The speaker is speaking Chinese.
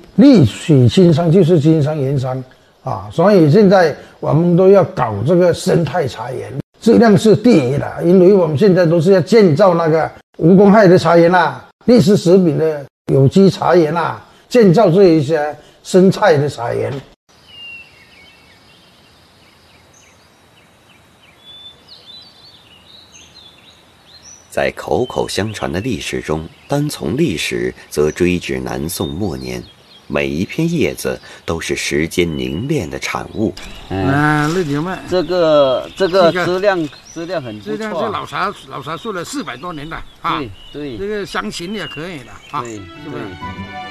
绿水青山就是金山银山啊，所以现在我们都要搞这个生态茶园，质量是第一的，因为我们现在都是要建造那个无公害的茶园啦，绿色食品的有机茶园啦，建造这一些生态的茶园。 在口口相传的历史中，单从历史则追至南宋末年，每一片叶子都是时间凝练的产物。 绿牛麦，这个质量很不错，质量是老茶树了400多年了啊。对，这个香型也可以了啊，对，是不是？